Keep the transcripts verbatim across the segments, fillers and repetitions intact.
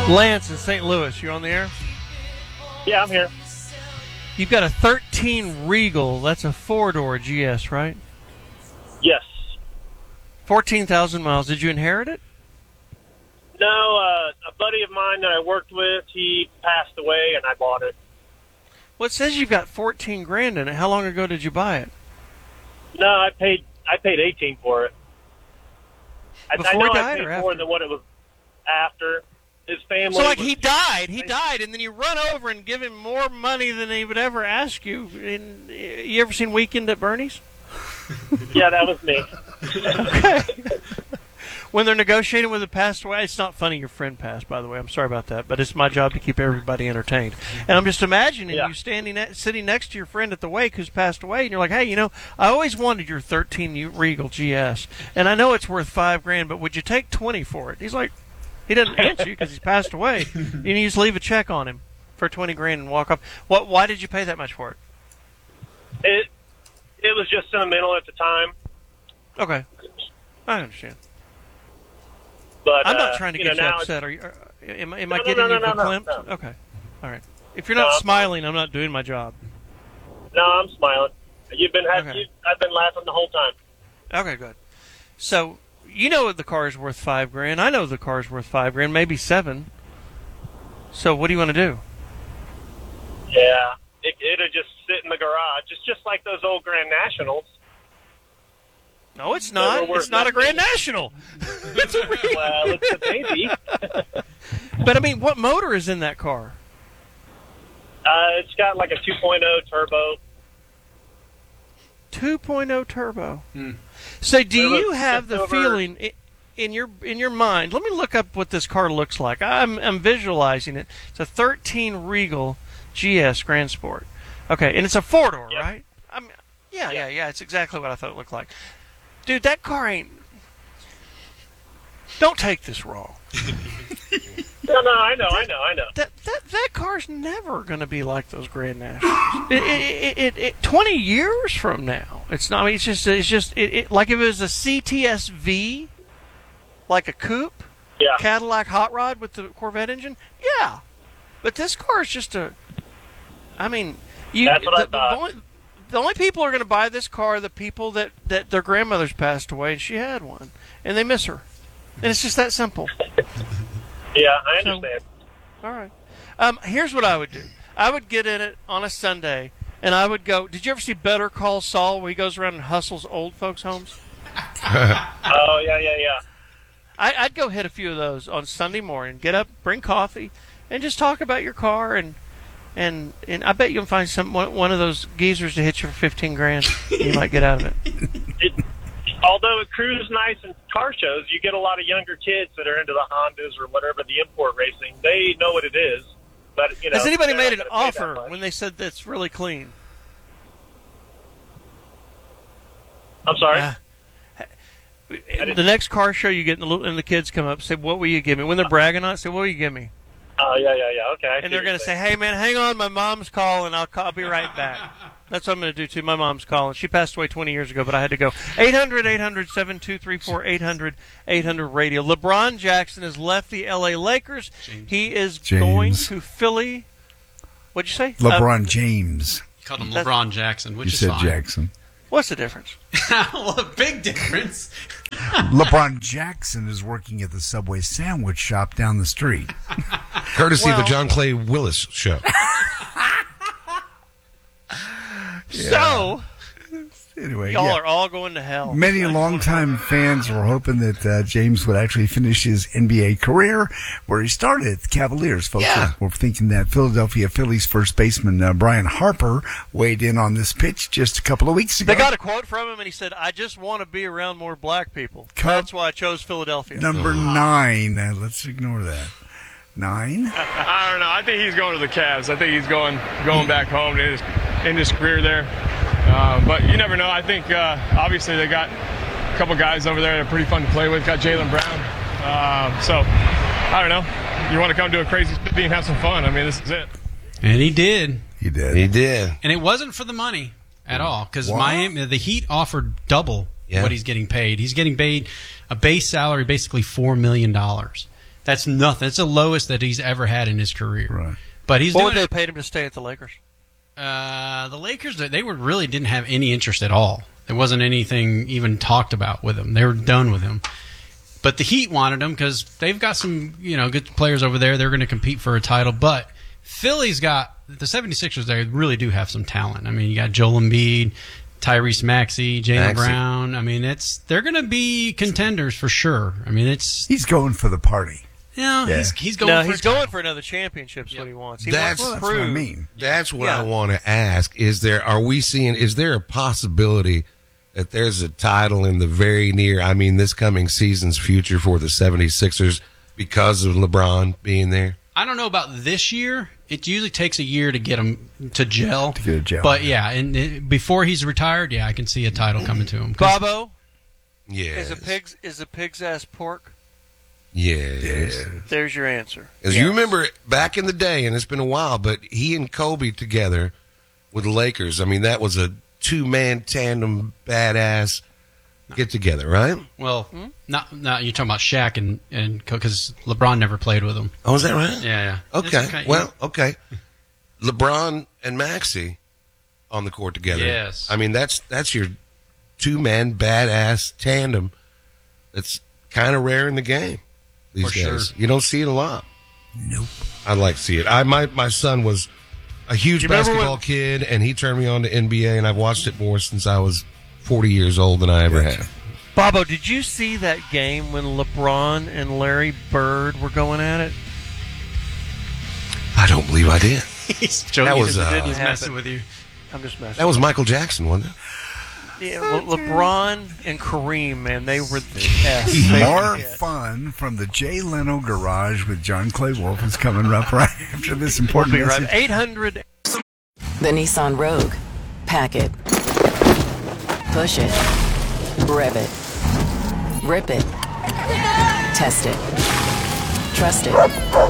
Lance in Saint Louis, you on the air? Yeah, I'm here. You've got a thirteen Regal. That's a four-door G S, right? Yes. fourteen thousand miles. Did you inherit it? No, uh, a buddy of mine that I worked with, he passed away, and I bought it. Well, it says you've got fourteen grand in it. How long ago did you buy it? No, I paid I paid eighteen for it. I, Before I know he I died paid or more after? than what it was after. His family. So, like, was, he died, he died, and then you run over and give him more money than he would ever ask you. And you ever seen Weekend at Bernie's? Yeah, that was me. Okay. When they're negotiating with a passed away, it's not funny your friend passed, by the way. I'm sorry about that, but it's my job to keep everybody entertained. And I'm just imagining Yeah. you standing, at, sitting next to your friend at the wake who's passed away, and you're like, hey, you know, I always wanted your thirteen Regal G S, and I know it's worth five grand, but would you take twenty for it? He's like, he doesn't answer you because he's passed away. You just leave a check on him for twenty grand and walk off. What? Why did you pay that much for it? It it was just sentimental at the time. Okay, I understand. But I'm not uh, trying to you get know, you now upset. Are you? Are, am, am No, I no, getting no, you no, no, verklempt? no. Okay, all right. If you're not No, smiling, I'm not doing my job. No, I'm smiling. You've been having. Okay. You, I've been laughing the whole time. Okay, good. So you know the car is worth five grand. I know the car is worth five grand, maybe seven. So what do you want to do? Yeah, it, it'll just sit in the garage. It's just like those old Grand Nationals. No, it's They were not. worth It's not a nothing. Grand National. It's a Regal. Well, it's a baby. But I mean, what motor is in that car? Uh, it's got like a two point oh turbo. two point oh turbo. So do It was you have just the over- feeling i- in your in your mind? Let me look up what this car looks like. I'm I'm visualizing it. It's a thirteen Regal G S Grand Sport. Okay, and it's a four door, Yep. right? I mean, yeah, yeah, yeah. It's exactly what I thought it looked like. Dude, that car ain't. Don't take this wrong. No, no, I know, I know, I know. That that that car's never going to be like those Grand Nationals. it, it, it, it, Twenty years from now, it's not. I mean, it's just it's just it, it, like if it was a C T S V, like a coupe, Yeah. Cadillac hot rod with the Corvette engine. Yeah, but this car is just a. I mean, you. That's what I the, the thought. only, the only people who are going to buy this car are the people that that their grandmothers passed away and she had one and they miss her, and it's just that simple. Yeah, I So- understand. All right. Um, here's what I would do. I would get in it on a Sunday, and I would go. Did you ever see Better Call Saul, where he goes around and hustles old folks' homes? Oh, yeah, yeah, yeah. I, I'd go hit a few of those on Sunday morning. Get up, bring coffee, and just talk about your car. And and and I bet you'll find some one, one of those geezers to hit you for fifteen grand. You might get out of it. It, although it cruises nice in car shows, you get a lot of younger kids that are into the Hondas or whatever, the import racing. They know what it is. But, you know, Has anybody they're made not an gonna pay that offer much. when they said that's really clean? I'm sorry? Uh, the next car show you get, and the, little, and the kids come up and say, "What will you give me?" When they're bragging on it, say, "What will you give me?" Oh, yeah, yeah, yeah. Okay. I see And they're what going you're to say, saying. "Hey, man, hang on. My mom's calling. I'll, call, I'll be right back." That's what I'm going to do, too. My mom's calling. She passed away twenty years ago, but I had to go. eight hundred, eight hundred, seven two three four, eight hundred, eight hundred radio. LeBron Jackson has left the L A Lakers. James. He is James. going to Philly. What'd you say? LeBron Uh, James. Called him That's- LeBron Jackson, which You is said fine. Jackson. what's the difference? Well, a big difference. LeBron Jackson is working at the Subway sandwich shop down the street. Courtesy of Well- the John Clay Willis show. So, Anyway, y'all yeah. are all going to hell. Many longtime fans were hoping that uh, James would actually finish his N B A career where he started at the Cavaliers. Folks Yeah. were thinking that Philadelphia Phillies first baseman uh, Brian Harper weighed in on this pitch just a couple of weeks ago. They got a quote from him, and he said, "I just want to be around more black people. Cut. That's why I chose Philadelphia." Number nine. Uh, let's ignore that. Nine? I don't know. I think he's going to the Cavs. I think he's going going back home to his, in his career there. Uh, but you never know. I think uh, obviously they got a couple guys over there that are pretty fun to play with. Got Jaylen Brown. Uh, so I don't know. You want to come to a crazy city and have some fun? I mean, this is it. And he did. You did. He did. And it wasn't for the money at all because What? Miami, the Heat offered double Yeah. what he's getting paid. He's getting paid a base salary, basically four million dollars. That's nothing. It's the lowest that he's ever had in his career. Right. But he's What doing would they it. paid him to stay at the Lakers? Uh, the Lakers, they were really didn't have any interest at all. There wasn't anything even talked about with him. They were done with him. But the Heat wanted him because they've got some, you know, good players over there. They're going to compete for a title. But Philly's got the 76ers. They really do have some talent. I mean, you got Joel Embiid, Tyrese Maxey, Jaylen Maxey. Brown. I mean, it's they're going to be contenders for sure. I mean, it's He's going for the party. you know, Yeah. he's he's going. No, for he's a title. going for another championship. Is what he wants. He That's- wants Well, to that's what I prove. mean. That's what Yeah. I want to ask. Is there, are we seeing, is there a possibility that there's a title in the very near, I mean, this coming season's future for the 76ers because of LeBron being there? I don't know about this year. It usually takes a year to get him to gel. To get a gel. But yeah, and it, before he's retired, yeah, I can see a title coming to him. 'Cause- Bobo Yes. is a pig's is a pig's ass pork. Yes. There's your answer. As Yes. you remember back in the day, and it's been a while, but he and Kobe together with the Lakers, I mean, that was a two-man tandem badass get together, right? Well, not not you're talking about Shaq and and because LeBron never played with him. Oh, is that right? Yeah, yeah. Okay. It's Well, okay. LeBron and Maxey on the court together. Yes. I mean, that's that's your two-man badass tandem. That's kind of rare in the game these For days. sure. You don't see it a lot. Nope. I'd like to see it. I my my son was a huge You remember basketball when- kid, and he turned me on to N B A, and I've watched it more since I was forty years old than I ever Gotcha. have. Bobo, did you see that game when LeBron and Larry Bird were going at it? I don't believe I did. he's joking. That was, He's uh, he's happen. messing with you. I'm just messing. That was Michael Jackson, wasn't it? Yeah, Le- LeBron and Kareem, man, they were the best. They More were it. fun from the Jay Leno Garage with John Clay Wolf is coming up right after this important Be right. message. eight hundred. The Nissan Rogue. Pack it. Push it. Rev it. Rip it. Test it. Trust it.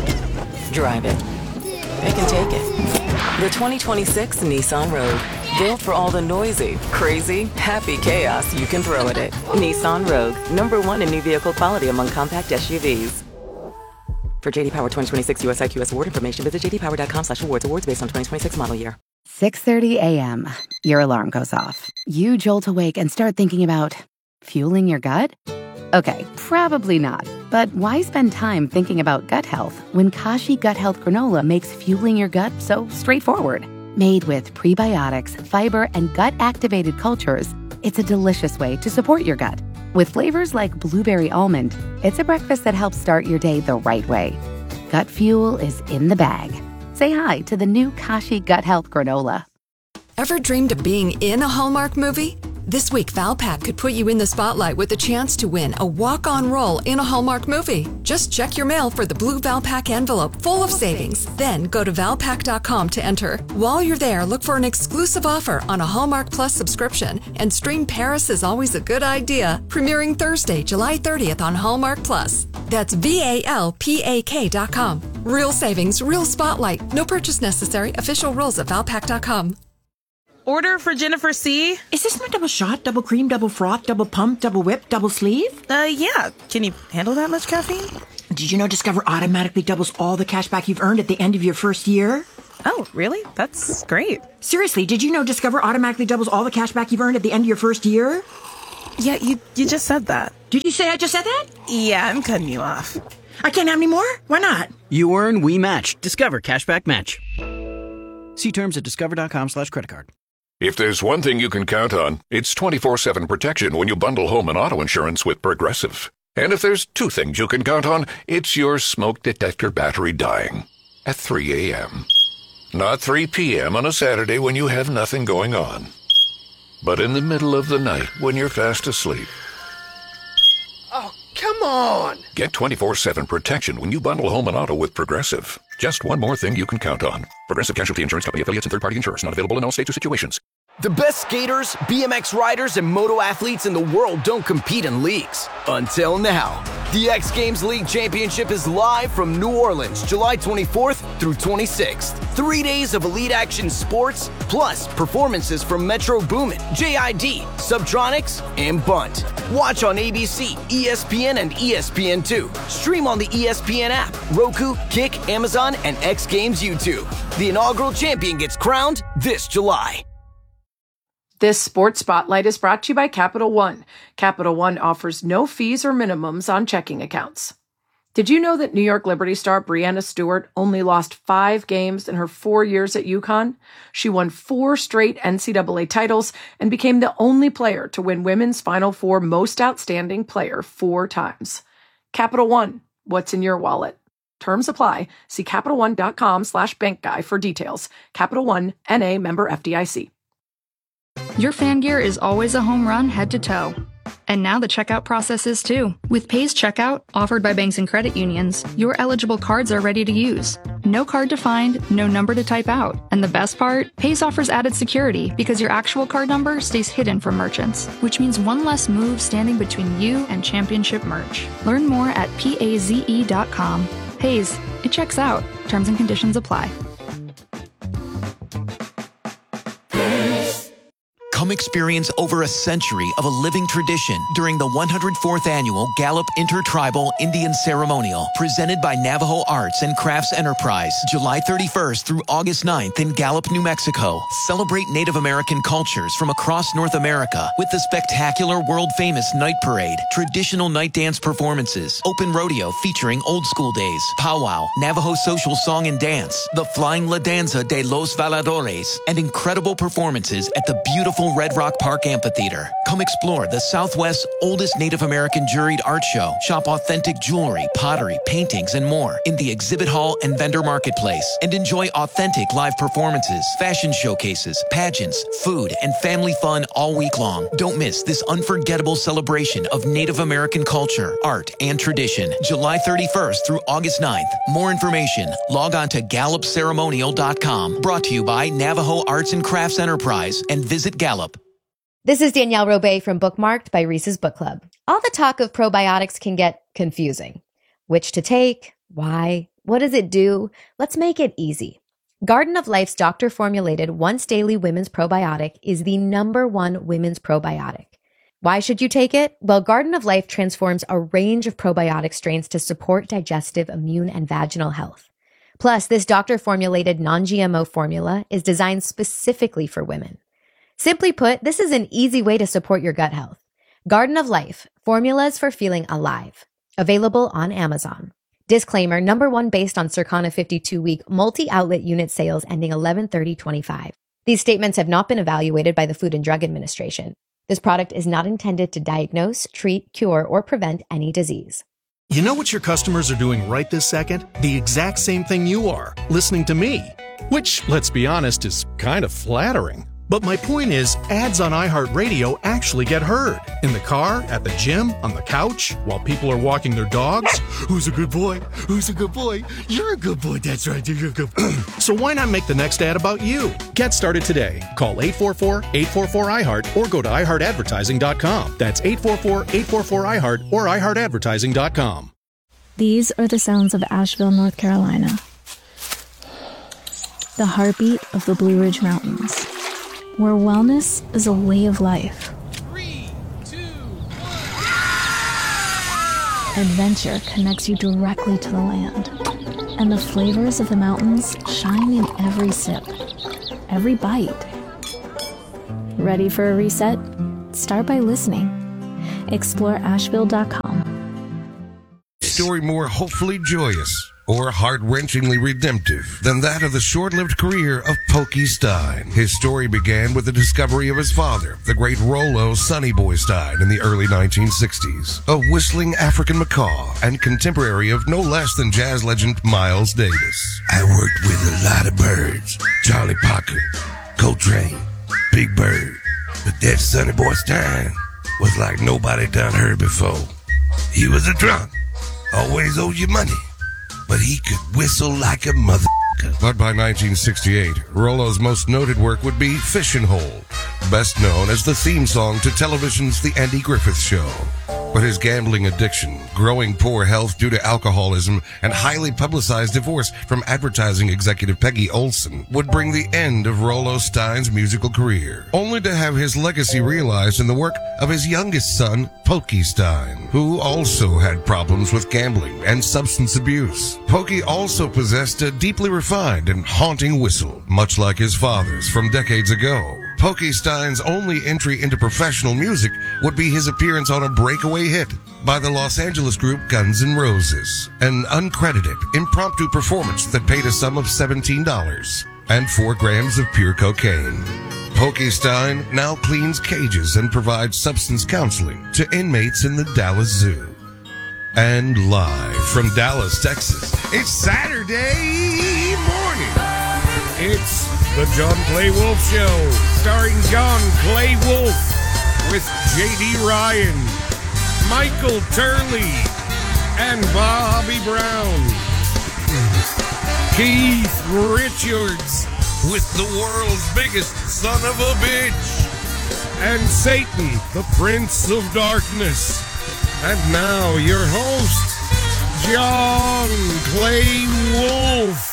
Drive it. It can take it. The twenty twenty-six Nissan Rogue. Built for all the noisy, crazy, happy chaos you can throw at it. Nissan Rogue. Number one in new vehicle quality among compact S U Vs. For J D Power twenty twenty-six U S I Q S award information, visit j d power dot com slash awards. Awards based on twenty twenty-six model year. six thirty a.m. Your alarm goes off. You jolt awake and start thinking about fueling your gut? Okay, probably not. But why spend time thinking about gut health when Kashi Gut Health Granola makes fueling your gut so straightforward? Made with prebiotics, fiber, and gut-activated cultures, it's a delicious way to support your gut. With flavors like blueberry almond, it's a breakfast that helps start your day the right way. Gut fuel is in the bag. Say hi to the new Kashi Gut Health Granola. Ever dreamed of being in a Hallmark movie? This week, Valpak could put you in the spotlight with a chance to win a walk-on role in a Hallmark movie. Just check your mail for the blue Valpak envelope full of savings. Then go to valpak dot com to enter. While you're there, look for an exclusive offer on a Hallmark Plus subscription and stream Paris is Always a Good Idea, premiering Thursday, July thirtieth on Hallmark Plus. That's V A L P A K dot com. Real savings, real spotlight. No purchase necessary. Official rules at valpak dot com. Order for Jennifer C. Is this my double shot, double cream, double froth, double pump, double whip, double sleeve? Uh, yeah. Can you handle that much caffeine? Did you know Discover automatically doubles all the cash back you've earned at the end of your first year? Oh, really? That's great. Seriously, did you know Discover automatically doubles all the cash back you've earned at the end of your first year? Yeah, you you just said that. Did you say I just said that? Yeah, I'm cutting you off. I can't have any more? Why not? You earn, we match. Discover Cashback Match. See terms at discover dot com slash credit card. If there's one thing you can count on, it's twenty-four seven protection when you bundle home and auto insurance with Progressive. And if there's two things you can count on, it's your smoke detector battery dying at three a.m. Not three p.m. on a Saturday when you have nothing going on, but in the middle of the night when you're fast asleep. Oh, come on! Get twenty-four seven protection when you bundle home and auto with Progressive. Just one more thing you can count on. Progressive Casualty Insurance Company, affiliates, and third-party insurers. Not available in all states or situations. The best skaters, B M X riders, and moto athletes in the world don't compete in leagues. Until now. The X Games League Championship is live from New Orleans, July twenty-fourth through twenty-sixth. Three days of elite action sports, plus performances from Metro Boomin, J I D, Subtronics, and Bunt. Watch on A B C, E S P N, and E S P N two. Stream on the E S P N app, Roku, Kick, Amazon, and X Games YouTube. The inaugural champion gets crowned this July. This Sports Spotlight is brought to you by Capital One. Capital One offers no fees or minimums on checking accounts. Did you know that New York Liberty star Breanna Stewart only lost five games in her four years at UConn? She won four straight N C double A titles and became the only player to win Women's Final Four Most Outstanding Player four times. Capital One, what's in your wallet? Terms apply. See CapitalOne.com slash bank guy for details. Capital One, N A member F D I C. Your fan gear is always a home run head to toe. And now the checkout process is too. With Pays Checkout, offered by banks and credit unions, your eligible cards are ready to use. No card to find, no number to type out. And the best part? Pays offers added security because your actual card number stays hidden from merchants, which means one less move standing between you and championship merch. Learn more at paze dot com. Pays, it checks out. Terms and conditions apply. Come experience over a century of a living tradition during the one hundred fourth Annual Gallup Intertribal Indian Ceremonial, presented by Navajo Arts and Crafts Enterprise, July thirty-first through August ninth in Gallup, New Mexico. Celebrate Native American cultures from across North America with the spectacular world-famous Night Parade, traditional night dance performances, open rodeo featuring old school days, powwow, Navajo social song and dance, the Flying La Danza de los Valadores, and incredible performances at the beautiful Red Rock Park Amphitheater. Come explore the Southwest's oldest Native American juried art show. Shop authentic jewelry, pottery, paintings, and more in the exhibit hall and vendor marketplace. And enjoy authentic live performances, fashion showcases, pageants, food, and family fun all week long. Don't miss this unforgettable celebration of Native American culture, art, and tradition. July thirty-first through August ninth. More information, log on to gallup ceremonial dot com. Brought to you by Navajo Arts and Crafts Enterprise and Visit Gallup. This is Danielle Robay from Bookmarked by Reese's Book Club. All the talk of probiotics can get confusing. Which to take? Why? What does it do? Let's make it easy. Garden of Life's doctor-formulated once-daily women's probiotic is the number one women's probiotic. Why should you take it? Well, Garden of Life transforms a range of probiotic strains to support digestive, immune, and vaginal health. Plus, this doctor-formulated non-G M O formula is designed specifically for women. Simply put, this is an easy way to support your gut health. Garden of Life, formulas for feeling alive. Available on Amazon. Disclaimer, number one based on Circana fifty-two week multi-outlet unit sales ending eleven thirty twenty-five. These statements have not been evaluated by the Food and Drug Administration. This product is not intended to diagnose, treat, cure, or prevent any disease. You know what your customers are doing right this second? The exact same thing you are, listening to me. Which, let's be honest, is kind of flattering. But my point is, ads on iHeartRadio actually get heard. In the car, at the gym, on the couch, while people are walking their dogs. Who's a good boy? Who's a good boy? You're a good boy, that's right, you're a good boy. So why not make the next ad about you? Get started today. Call eight four four, eight four four, I heart or go to i heart advertising dot com. That's eight four four, eight four four, I heart or i heart advertising dot com. These are the sounds of Asheville, North Carolina. The heartbeat of the Blue Ridge Mountains, where wellness is a way of life. Three, two, one. Adventure connects you directly to the land, and the flavors of the mountains shine in every sip, every bite. Ready for a reset? Start by listening. Explore asheville dot com. Story more hopefully joyous or heart-wrenchingly redemptive than that of the short-lived career of Pokey Stein. His story began with the discovery of his father, the great Rollo Sonny Boy Stein, in the early nineteen sixties, a whistling African macaw and contemporary of no less than jazz legend Miles Davis. I worked with a lot of birds. Charlie Parker, Coltrane, Big Bird. But that Sonny Boy Stein was like nobody done heard before. He was a drunk, always owed you money, but he could whistle like a mother. But by nineteen sixty-eight, Rollo's most noted work would be Fishin' Hole, best known as the theme song to television's The Andy Griffith Show. But his gambling addiction, growing poor health due to alcoholism, and highly publicized divorce from advertising executive Peggy Olson would bring the end of Rollo Stein's musical career, only to have his legacy realized in the work of his youngest son, Pokey Stein, who also had problems with gambling and substance abuse. Pokey also possessed a deeply refined and haunting whistle, much like his father's from decades ago. Pokey Stein's only entry into professional music would be his appearance on a breakaway hit by the Los Angeles group Guns N' Roses, an uncredited, impromptu performance that paid a sum of seventeen dollars and four grams of pure cocaine. Pokey Stein now cleans cages and provides substance counseling to inmates in the Dallas Zoo. And live from Dallas, Texas, it's Saturday morning. It's the John Clay Wolf Show, starring John Clay Wolf with J D Ryan, Michael Turley, and Bobby Brown. Keith Richards with the world's biggest son of a bitch, and Satan, the Prince of Darkness. And now your host, John Clay Wolf.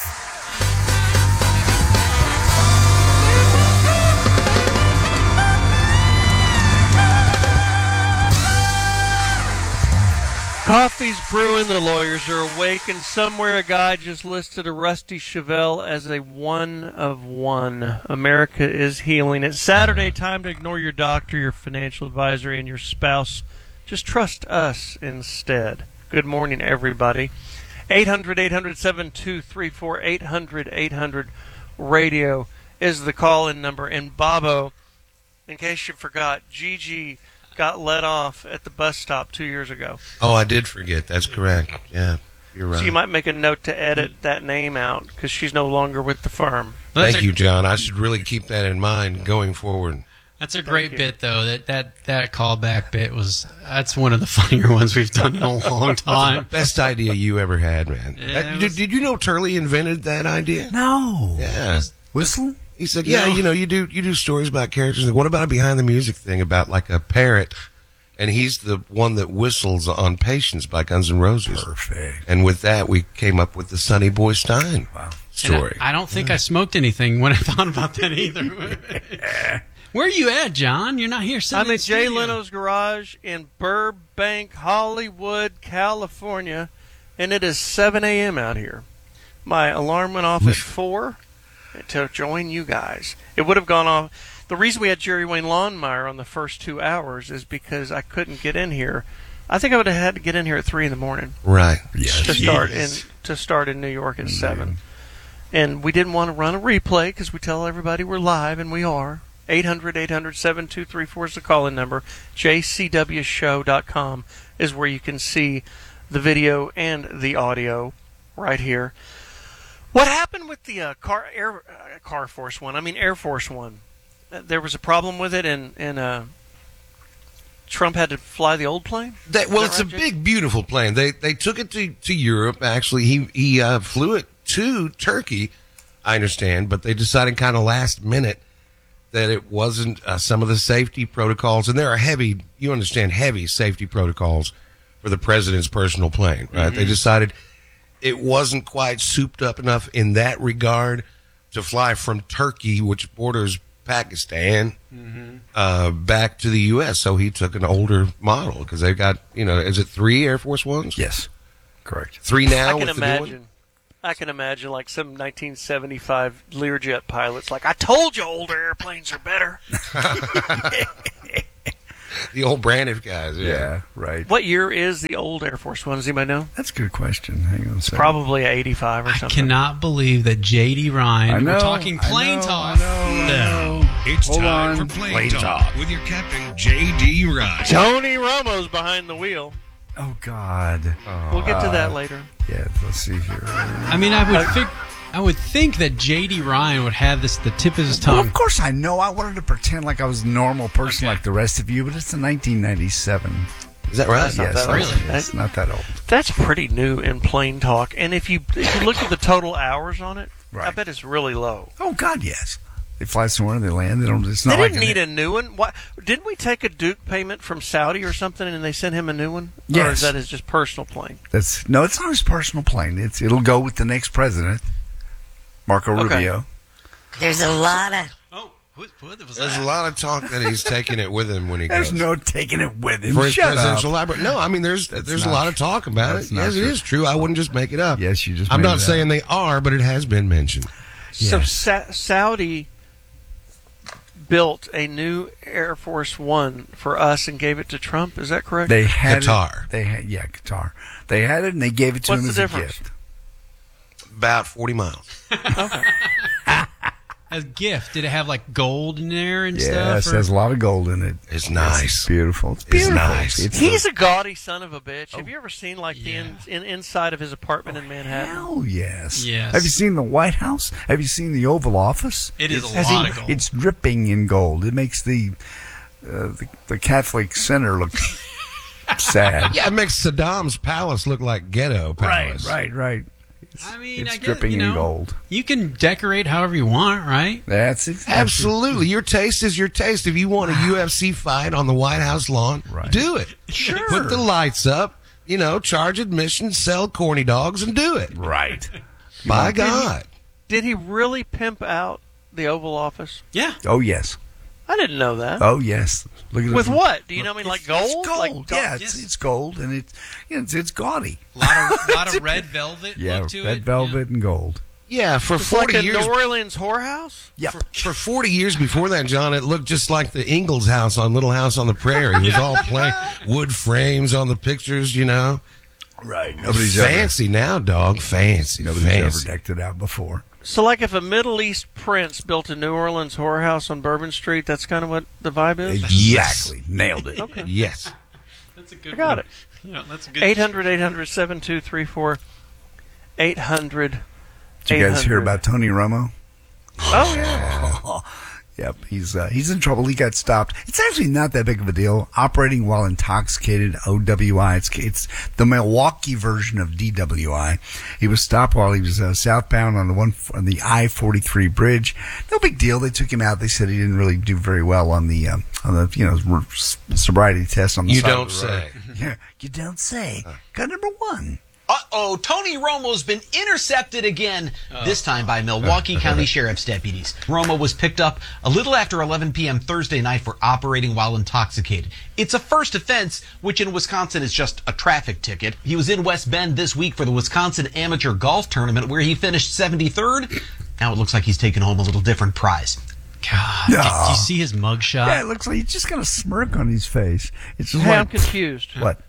Coffee's brewing, the lawyers are awake, and somewhere a guy just listed a Rusty Chevelle as a one of one. America is healing. It's Saturday, time to ignore your doctor, your financial advisor, and your spouse. Just trust us instead. Good morning, everybody. eight hundred, eight hundred, seven two three four, eight hundred, eight hundred radio is the call-in number. And Bobo, in case you forgot, Gigi got let off at the bus stop two years ago. Oh, I did forget. That's correct. Yeah, you're right. So you might make a note to edit that name out because she's no longer with the firm. Thank you, John. I should really keep that in mind going forward. That's a great bit, though. That that that callback bit was that's one of the funnier ones we've done in a long time. Best idea you ever had, man. Yeah, That- it did, was- did you know Turley invented that idea? No. Yeah. Whistle? He said, "Yeah, you know, you do you do stories about characters. Like, what about a behind the music thing about like a parrot?" And he's the one that whistles on Patience by Guns N' Roses. Perfect. And with that, we came up with the Sonny Boy Stein story. And I, I don't think I smoked anything when I thought about that either. Where are you at, John? You're not here. I'm at Jay Leno's garage in Burbank, Hollywood, California, and it is seven a.m. out here. My alarm went off at four to join you guys. It would have gone off. The reason we had Jerry Wayne Lawnmeyer on the first two hours is because I couldn't get in here. I think I would have had to get in here at three in the morning. Right. Yes. To start in to start in New York at seven. And we didn't want to run a replay because we tell everybody we're live, and we are. eight hundred, eight hundred, seven two three four is the call-in number. J C W show dot com is where you can see the video and the audio right here. What happened with the uh, car air uh, car Force One? I mean Air Force One. Uh, there was a problem with it, and and uh, Trump had to fly the old plane. That, well, Is it's that a right, Jay? big, beautiful plane. They they took it to, to Europe. Actually, he he uh, flew it to Turkey, I understand, but they decided kind of last minute that it wasn't uh, some of the safety protocols, and there are heavy, you understand, heavy safety protocols for the president's personal plane, right? Mm-hmm. They decided it wasn't quite souped up enough in that regard to fly from Turkey, which borders Pakistan, Mm-hmm. uh, back to the U S. So he took an older model because they've got, you know, is it three Air Force Ones? Yes, correct. Three now. I can with the new one? imagine. I can imagine like some nineteen seventy-five Learjet pilots like, I told you older airplanes are better. The old Braniff guys. Yeah. Yeah, right. What year is the old Air Force One? Does anybody know? That's a good question. Hang on a second. Probably eighty-five or I something. cannot believe that J D Ryan. I know, we're talking I plane know, talk. I know, I know. It's Hold time on. for Plane, Plane talk, Talk. with your captain, J D Ryan. Tony Romo's behind the wheel. Oh, God. We'll get to that Uh, later. Yeah, let's see here. I mean, I would think. I would think that J D Ryan would have this at the tip of his Well, tongue. of course I know. I wanted to pretend like I was a normal person like the rest of you, but it's a nineteen ninety-seven Is that right? That's not yes, that that's, old. it's not that old. That's pretty new in plain talk. And if you if you look at the total hours on it, I Right. bet it's really low. Oh God, yes. They fly somewhere, they land. They don't. It's They not like didn't need a new one. What, didn't we take a Duke payment from Saudi or something, and they sent him a new one? Or Yes. is that his just personal plane? That's no. It's not his personal plane. It's it'll go with the next president, Marco Okay. Rubio. There's a lot of. Oh, what, what was There's that? a lot of talk that he's taking it with him when he There's goes. no taking it with him. For his Shut presidential up. library. No, I mean, there's That's there's not a lot of true. talk about That's it. not Yes, it true. is true. I wouldn't just make it up. Yes, you just. I'm made not it saying up. they are, but it has been mentioned. So Yes. Sa- Saudi built a new Air Force One for us and gave it to Trump. Is that correct? They had Qatar. It, they had yeah, Qatar. They had it and they gave it to What's him the as difference? a gift. About forty miles. Okay. A gift. Did it have like gold in there and Yes, stuff? it has a lot of gold in it. It's nice. It's beautiful. It's It's beautiful. nice. It's He's a gaudy son of a bitch. Have you ever seen like the in, in, inside of his apartment in Manhattan? Hell yes. Yes. Have you seen the White House? Have you seen the Oval Office? It is a Has lot he- of gold. It's dripping in gold. It makes the uh, the, the Catholic Center look sad. Yeah, it makes Saddam's palace look like ghetto palace. Right, right. It's, I mean, it's I guess, dripping you know, in gold. You can decorate however you want, right? That's exactly. Absolutely. Your taste is your taste. If you want a U F C fight on the White House lawn, Right. do it. Sure. Put the lights up, you know, charge admission, sell corny dogs, and do it. Right. By God. Did he really pimp out the Oval Office? Yeah. Oh yes. I didn't know that. Oh yes. Look at With it. what? Do you know? I mean, like gold? It's gold. Like gold? yeah, it's, Yes. it's gold and it's you know, it's, it's gaudy. A lot of, lot of red velvet Yeah, look to red it. velvet and gold. Yeah, for It's like forty a years. New Orleans whorehouse? Yep. For, for forty years before that, John, it looked just like the Ingalls house on Little House on the Prairie. It was all plain wood frames on the pictures, you know. Right. Nobody's ever fancy now, dog. Fancy. nobody's fancy. ever decked it out before. So, like, if a Middle East prince built a New Orleans whorehouse on Bourbon Street, that's kind of what the vibe is? Exactly. Nailed it. Okay. Yes. That's a good I got one. it. Yeah, that's a good eight hundred, eight hundred, seven two three four. eight hundred. Did you guys hear about Tony Romo? Oh, yeah. Yep, he's uh, he's in trouble. He got stopped. It's actually not that big of a deal. Operating while intoxicated, O W I. It's it's the Milwaukee version of D W I. He was stopped while he was uh, southbound on the one on the I forty-three bridge. No big deal. They took him out. They said he didn't really do very well on the um, on the you know sobriety test on the You side don't of the road. say. Yeah, you don't say. Cut number one. Uh-oh, Tony Romo's been intercepted again, this time by Milwaukee County Sheriff's deputies. Romo was picked up a little after eleven p.m. Thursday night for operating while intoxicated. It's a first offense, which in Wisconsin is just a traffic ticket. He was in West Bend this week for the Wisconsin Amateur Golf Tournament, where he finished seventy-third. Now it looks like he's taken home a little different prize. God, No. did, did you see his mugshot? Yeah, it looks like he's just got a smirk on his face. It's just Hey, like I'm confused. What?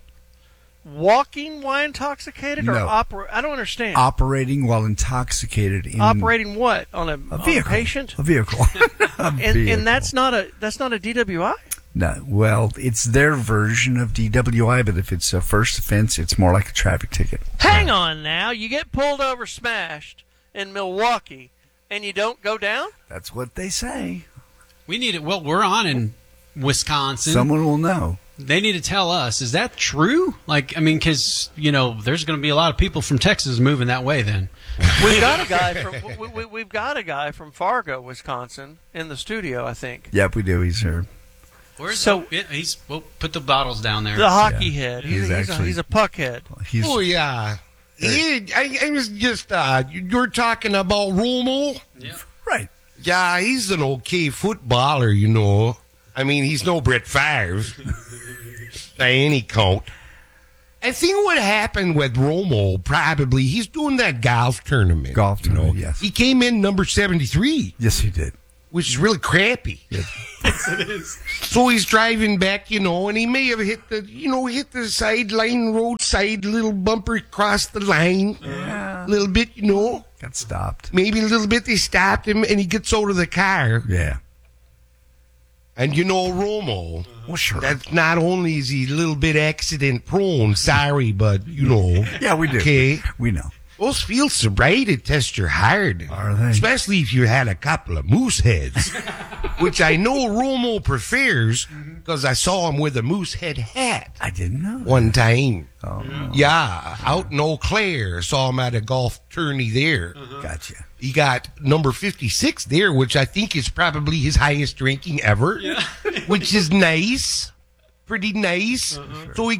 Walking while intoxicated or No. opera? I don't understand. Operating while intoxicated in Operating what on a, a on a vehicle. patient? A vehicle. A And, vehicle. and that's not a that's not a D W I. No, well, it's their version of D W I, but if it's a first offense, it's more like a traffic ticket. Hang on now, you get pulled over, smashed in Milwaukee, and you don't go down? That's what they say. We need it. Well, we're on in Wisconsin. Someone will know. They need to tell us. Is that true? Like, I mean, because you know, there's going to be a lot of people from Texas moving that way. Then We've got a guy from we, we, we've got a guy from Fargo, Wisconsin, in the studio. I think Yep, we do. He's here. Where's So- the, he's. Well, put the bottles down there. the hockey Yeah. head. He's He's, he's, a, actually- he's a puck head. He's Oh, yeah. He, I, I was just, uh, you're talking about Romo? Yeah. right. Yeah, he's an okay footballer, you know. I mean, he's no Brett Favre by any count. I think what happened with Romo, probably, he's doing that golf tournament. Golf you know. tournament, yes. He came in number seventy-three, Yes, he did. which is really crappy. Yes, it is. So he's driving back, you know, and he may have hit the, you know, hit the sideline roadside little bumper across the line. Yeah. A little bit, you know. Got stopped. Maybe a little bit they stopped him and he gets out of the car. Yeah. And you know, Romo, Well, sure. that's not only is he a little bit accident prone, sorry, but you know. Yeah, we do. Okay. We know. Those field sobriety tests are hard. Are they? Especially if you had a couple of moose heads, which I know Romo prefers because I saw him with a moose head hat. I didn't know. One time. Oh. Yeah, out in Eau Claire. Saw him at a golf tourney there. Gotcha. He got number fifty-six there, which I think is probably his highest ranking ever, which is nice. Pretty nice. So he